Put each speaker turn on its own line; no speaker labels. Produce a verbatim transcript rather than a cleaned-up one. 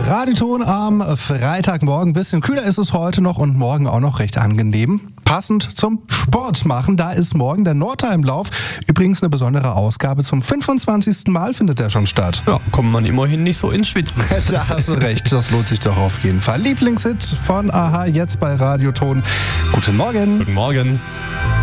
Radioton am Freitagmorgen. Bisschen kühler ist es heute noch und morgen auch noch recht angenehm. Passend zum Sport machen, da ist morgen der Nordheim-Lauf. Übrigens eine besondere Ausgabe. Zum fünfundzwanzigsten Mal findet der schon statt.
Ja, kommt man immerhin nicht so ins Schwitzen.
Da hast du recht, das lohnt sich doch auf jeden Fall. Lieblingshit von a-ha jetzt bei Radioton. Guten Morgen.
Guten Morgen.